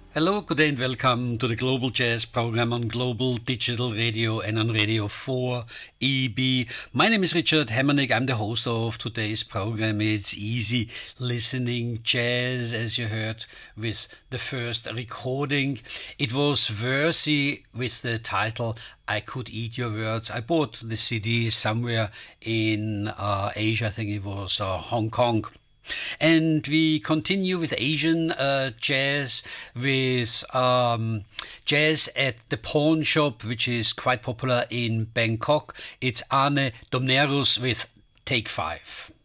Hello, good day, and welcome to the Global Jazz program on Global Digital Radio and on Radio 4EB. My name is Richard Hemmernick. I'm the host of today's program. It's easy listening jazz, as you heard with the first recording. It was Versi with the title I Could Eat Your Words. I bought the CD somewhere in Asia. I think it was Hong Kong. And we continue with Asian jazz, with jazz at the Pawn Shop, which is quite popular in Bangkok. It's Arne Domnerus with Take 5.